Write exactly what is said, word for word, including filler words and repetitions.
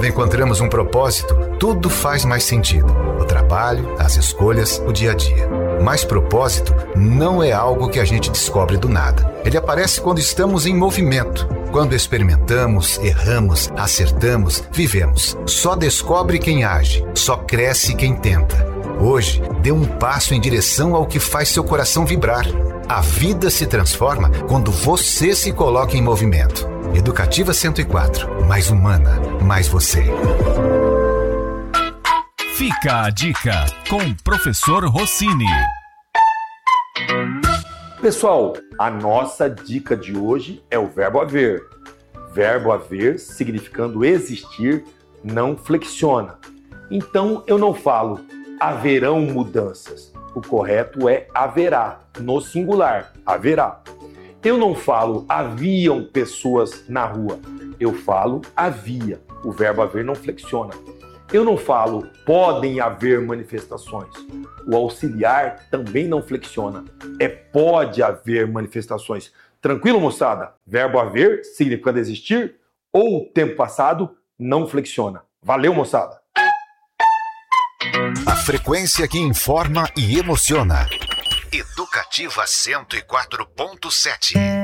Quando encontramos um propósito, tudo faz mais sentido. O trabalho, as escolhas, o dia a dia. Mas propósito não é algo que a gente descobre do nada. Ele aparece quando estamos em movimento. Quando experimentamos, erramos, acertamos, vivemos. Só descobre quem age, só cresce quem tenta. Hoje, dê um passo em direção ao que faz seu coração vibrar. A vida se transforma quando você se coloca em movimento. Educativa cento e quatro. Mais humana, mais você. Fica a dica com o professor Rossini. Pessoal, a nossa dica de hoje é o verbo haver. Verbo haver, significando existir, não flexiona. Então, eu não falo haverão mudanças. O correto é haverá, no singular, haverá. Eu não falo haviam pessoas na rua. Eu falo havia. O verbo haver não flexiona. Eu não falo podem haver manifestações. O auxiliar também não flexiona. É pode haver manifestações. Tranquilo, moçada? Verbo haver, significando existir, ou tempo passado, não flexiona. Valeu, moçada! A frequência que informa e emociona. Educativa cento e quatro ponto sete.